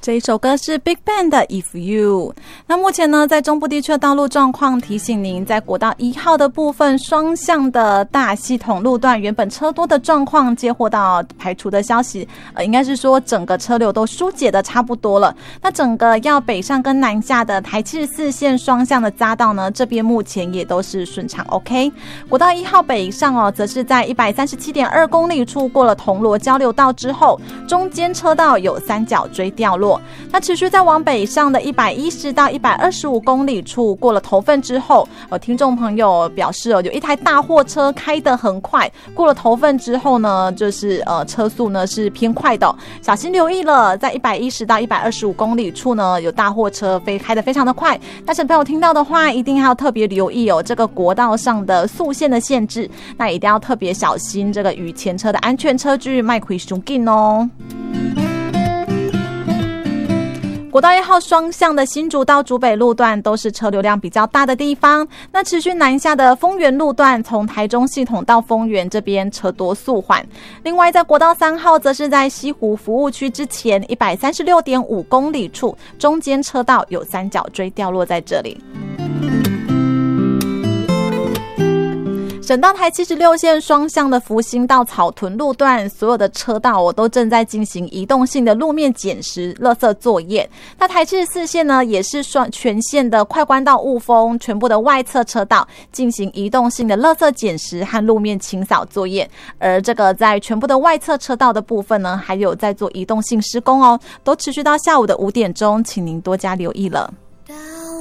这一首歌是 Big Bang 的 If You。 那目前呢，在中部地区的道路状况，提醒您在国道1号的部分双向的大系统路段，原本车多的状况接获到排除的消息，应该是说整个车流都疏解的差不多了。那整个要北上跟南下的台74线双向的匝道呢，这边目前也都是顺畅 OK。 国道1号北上则是在 137.2 公里处过了铜锣交流道之后，中间车道有三角锥掉落。那持续在往北上的110到125公里处过了头份之后，听众朋友表示有一台大货车开得很快，过了头份之后呢，就是车速呢是偏快的，小心留意了。在110到125公里处呢，有大货车开得非常的快，但是朋友听到的话，一定要特别留意这个国道上的速限的限制，那一定要特别小心这个与前车的安全车距迈开太紧哦。国道1号双向的新竹到竹北路段都是车流量比较大的地方，那持续南下的丰原路段，从台中系统到丰原这边车多速缓。另外在国道3号则是在西湖服务区之前 136.5 公里处，中间车道有三角锥掉落在这里。省道台76线双向的福兴到草屯路段，所有的车道都正在进行移动性的路面捡拾、垃圾作业。那台74线呢，也是全线的快关到雾峰，全部的外侧车道进行移动性的垃圾捡拾和路面清扫作业。而这个在全部的外侧车道的部分呢，还有在做移动性施工都持续到下午的5点钟，请您多加留意了。